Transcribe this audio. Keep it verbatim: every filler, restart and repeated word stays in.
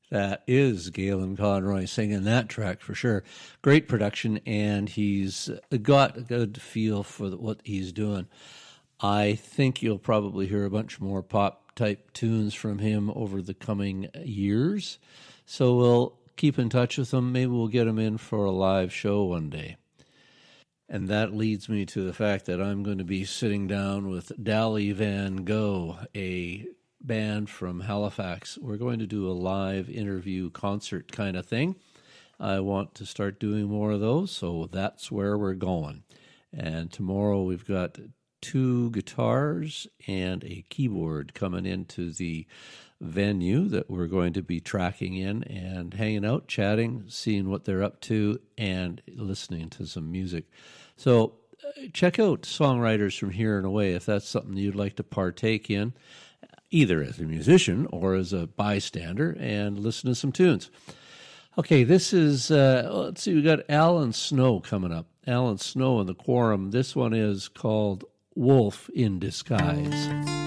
That is Galen Conroy singing that track for sure. Great production, and he's got a good feel for what he's doing. I think you'll probably hear a bunch more pop-type tunes from him over the coming years. So we'll keep in touch with him. Maybe we'll get him in for a live show one day. And that leads me to the fact that I'm going to be sitting down with Dally Van Gogh, a band from Halifax. We're going to do a live interview concert kind of thing. I want to start doing more of those, so that's where we're going. And tomorrow we've got two guitars and a keyboard coming into the venue that we're going to be tracking in and hanging out, chatting, seeing what they're up to, and listening to some music. So uh, check out Songwriters from Here and Away if that's something you'd like to partake in, either as a musician or as a bystander, and listen to some tunes. Okay, this is, uh, let's see, we got Alan Snow coming up. Alan Snow and the Quorum. This one is called Wolf in Disguise.